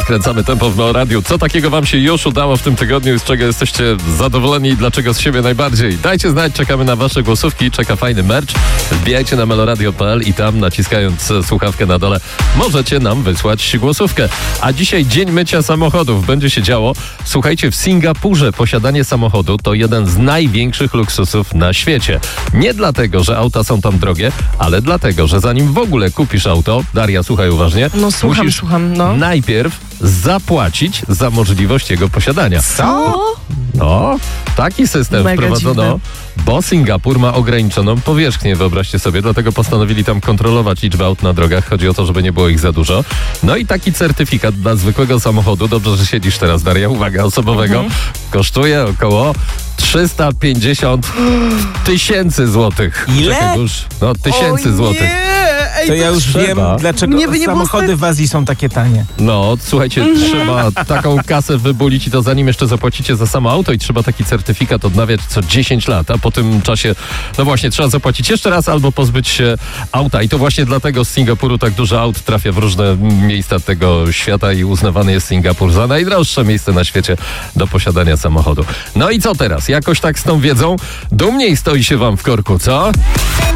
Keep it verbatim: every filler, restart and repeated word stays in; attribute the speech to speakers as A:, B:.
A: Podkręcamy tempo w Melo Radiu. Co takiego wam się już udało w tym tygodniu, z czego jesteście zadowoleni i dlaczego z siebie najbardziej? Dajcie znać, czekamy na wasze głosówki, czeka fajny merch. Wbijajcie na meloradio kropka p l i tam, naciskając słuchawkę na dole, możecie nam wysłać głosówkę. A dzisiaj dzień mycia samochodów. Będzie się działo. Słuchajcie, w Singapurze posiadanie samochodu to jeden z największych luksusów na świecie. Nie dlatego, że auta są tam drogie, ale dlatego, że zanim w ogóle kupisz auto, Daria, słuchaj uważnie,
B: No słucham,
A: musisz
B: słucham, no.
A: najpierw zapłacić za możliwość jego posiadania.
B: Co?
A: No, taki system
B: Mega
A: wprowadzono,
B: dziwne.
A: bo Singapur ma ograniczoną powierzchnię, wyobraźcie sobie, dlatego postanowili tam kontrolować liczbę aut na drogach. Chodzi o to, żeby nie było ich za dużo. No i taki certyfikat dla zwykłego samochodu, dobrze, że siedzisz teraz, Daria, uwaga, osobowego,
B: Mhm.
A: kosztuje około trzysta pięćdziesiąt tysięcy złotych.
C: Ile?
A: Czekaj, już, no tysięcy
B: O
A: złotych.
B: nie! Ej,
C: To ja już
A: trzeba.
C: wiem, dlaczego
B: Nie by nie było
C: samochody
B: stać.
C: w Azji są takie tanie.
A: No, słuchajcie, trzeba taką kasę wybulić i to zanim jeszcze zapłacicie za samo auto i trzeba taki certyfikat odnawiać co dziesięć lat, a po tym czasie, no właśnie, trzeba zapłacić jeszcze raz albo pozbyć się auta. I to właśnie dlatego z Singapuru tak dużo aut trafia w różne miejsca tego świata i uznawany jest Singapur za najdroższe miejsce na świecie do posiadania samochodu. No i co teraz? Jakoś tak z tą wiedzą dumniej stoi się wam w korku, co?